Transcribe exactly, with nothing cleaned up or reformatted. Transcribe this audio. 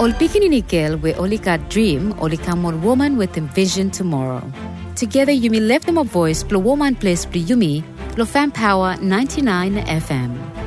Ol pikinini girl we only got dream, only come one woman with a vision tomorrow. Together Yumi left them a voice, plus woman place plus Yumi, lo Fan Power ninety-nine F M.